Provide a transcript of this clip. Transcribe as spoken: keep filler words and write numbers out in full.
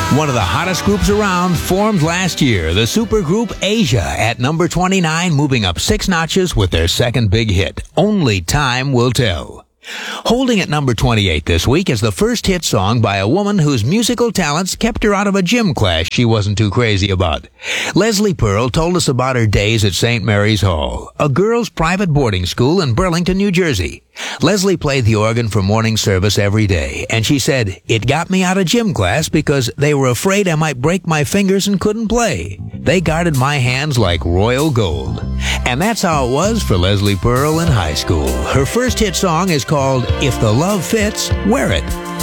One of the hottest groups around formed last year, the supergroup Asia, at number twenty-nine, moving up six notches with their second big hit, Only Time Will Tell. Holding at number twenty-eight this week is the first hit song by a woman whose musical talents kept her out of a gym class she wasn't too crazy about. Leslie Pearl told us about her days at Saint Mary's Hall, a girls' private boarding school in Burlington, New Jersey. Leslie played the organ for morning service every day, and she said, "It got me out of gym class because they were afraid I might break my fingers and couldn't play. They guarded my hands like royal gold." And that's how it was for Leslie Pearl in high school. Her first hit song is called If the Love Fits, Wear It.